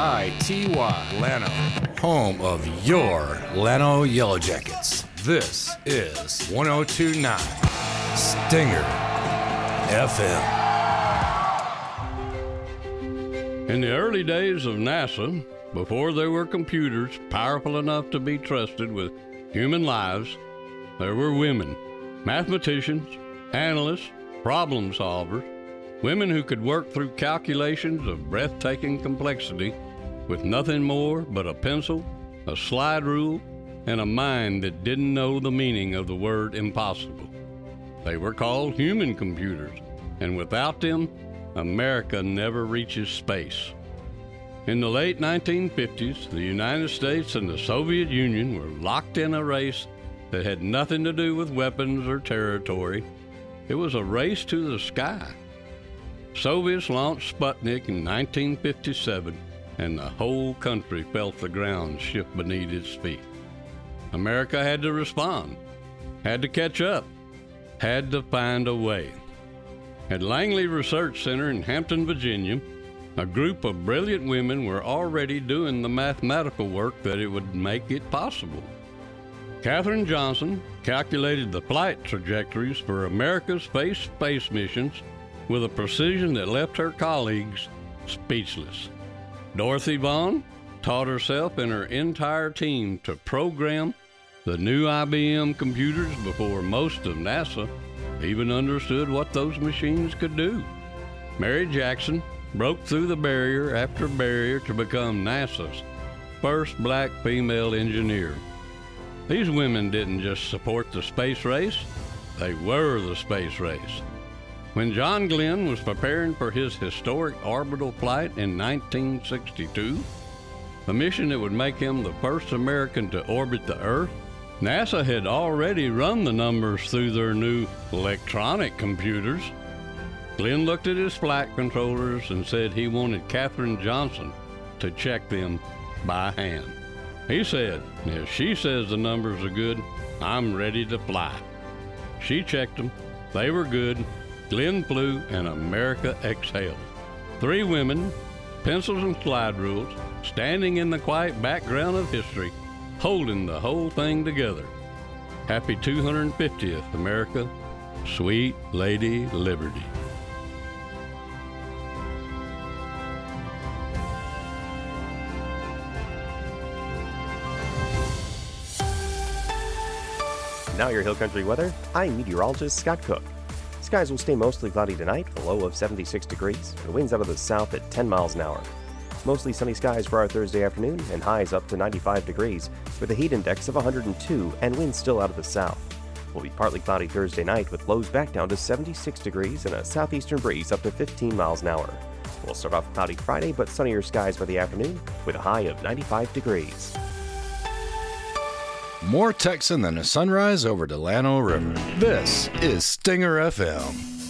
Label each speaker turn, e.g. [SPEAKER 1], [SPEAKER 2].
[SPEAKER 1] Llano, home of your Llano Yellow Jackets. This is 102.9 Stinger FM.
[SPEAKER 2] In the early days of NASA, before there were computers powerful enough to be trusted with human lives, there were women, mathematicians, analysts, problem solvers, women who could work through calculations of breathtaking complexity with nothing more but a pencil, a slide rule, and a mind that didn't know the meaning of the word impossible. They were called human computers, and without them, America never reaches space. In the late 1950s, the United States and the Soviet Union were locked in a race that had nothing to do with weapons or territory. It was a race to the sky. Soviets launched Sputnik in 1957, and the whole country felt the ground shift beneath its feet. America had to respond, had to catch up, had to find a way. At Langley Research Center in Hampton, Virginia, a group of brilliant women were already doing the mathematical work that it would make it possible. Katherine Johnson calculated the flight trajectories for America's space missions with a precision that left her colleagues speechless. Dorothy Vaughan taught herself and her entire team to program the new IBM computers before most of NASA even understood what those machines could do. Mary Jackson broke through the barrier after barrier to become NASA's first black female engineer. These women didn't just support the space race, they were the space race. When John Glenn was preparing for his historic orbital flight in 1962, the mission that would make him the first American to orbit the Earth, NASA had already run the numbers through their new electronic computers. Glenn looked at his flight controllers and said he wanted Katherine Johnson to check them by hand. He said, if she says the numbers are good, I'm ready to fly. She checked them. They were good. Glenn flew, and America exhaled. 3 women, pencils and slide rules, standing in the quiet background of history, holding the whole thing together. Happy 250th, America. Sweet Lady Liberty.
[SPEAKER 3] Now your Hill Country weather. I'm meteorologist Scott Cook. Skies will stay mostly cloudy tonight, with a low of 76 degrees, and winds out of the south at 10 miles an hour. Mostly sunny skies for our Thursday afternoon, and highs up to 95 degrees, with a heat index of 102 and winds still out of the south. We'll be partly cloudy Thursday night, with lows back down to 76 degrees and a southeastern breeze up to 15 miles an hour. We'll start off cloudy Friday, but sunnier skies by the afternoon, with a high of 95 degrees.
[SPEAKER 1] More Texan than a sunrise over Delano River. This is Stinger FM.